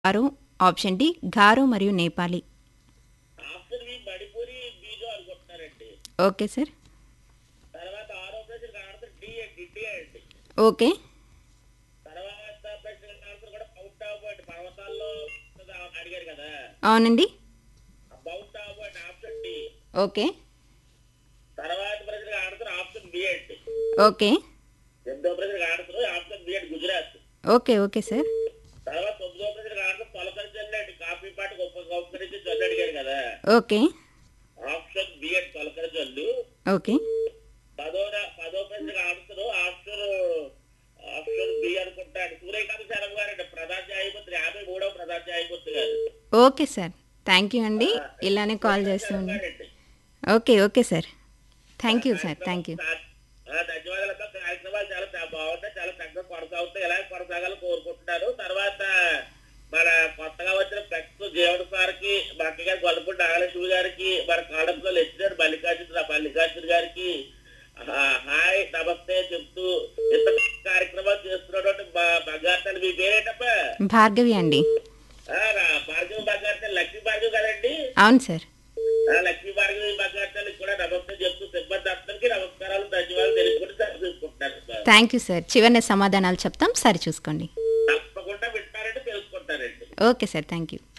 గారో, option D గారో మరియు Nepali. Option B Manipuri బీజో అనుకుంటున్నారండి. Okay sir. తర్వాత ఆరో ప్రశ్నకు ఆన్సర్ డి అండి, ఇండియా అండి. ఓకే. తర్వాత ప్రశ్నకు ఆన్సర్ కూడా మౌంట్ ఆబు అండి, పర్వతాల్లో ఉంటది అడిగారు కదా. అవునండి. మౌంట్ ఆబు అండి, ఆప్షన్ డి. ఓకే. తర్వాత ప్రశ్నకు ఆన్సర్ ఆప్షన్ బి అండి. ఓకే. ఎనిమిదో ప్రశ్నకు ఆన్సర్ ఆప్షన్ బి అండి, గుజరాత్. ఓకే. Okay sir. తర్వాత తొమ్మిదో ప్రశ్నకు ఆన్సర్ తొలకరి జల్లు అండి, కాఫీ పాట ఉపకరించి జల్లు అడిగారు కదా. ఓకే. ఆప్షన్ బి అండి, తొలకరి జల్లు. ఓకే. పదో ప్రశ్నకు ఆన్సర్ ఆప్షన్ బి అనుకుంటాడు, సూర్యకాంత్ శర్మ గారండి, ప్రధాన న్యాయమూర్తి, 53వ ప్రధాన న్యాయమూర్తి గారు. Okay sir. థ్యాంక్ యూ అండి. ఇలానే కాల్ చేస్తూ ఉండండి. గారండి. Okay. Okay sir. Thank you sir. Thank you. ధన్యవాదాలతో కార్యక్రమాలు చాలా బాగుంటాయి, చాలా చక్కగా కొనసాగుతాయి, ఎలా కొనసాగాలని కోరుకుంటున్నాను. తర్వాత మన కొత్తగా వచ్చిన ప్రస్తుత జీవన సార్కి, మా అక్క గారి గొల్లపూడి నాగలక్ష్మి గారికి, మన కాలంలో లెక్చరర్ మల్లికార్జున గారికి హాయ్ నమస్తే చెప్తూ ఇంత కార్యక్రమాలు చేస్తున్నటువంటి బంగారు మీ పేరేంటమ్మా? భార్గవి అండి. భార్గవి బంగారు లక్ష్మీ భార్గవి కదండి. అవును సార్. లక్ష్మీ భార్గవి బంగారు కూడా నమస్తే చెప్తూ సిబ్బంది అందరికీ నమస్కారాలు, ధన్యవాదాలు తెలుసుకుంటూ సరిచూసుకుంటున్నాను. Thank you sir. చివరిన సమాధానాలు చెప్తాం, సరి చూసుకోండి. తప్పకుండా వింటారంటే తెలుసుకుంటారండి. Okay sir. Thank you.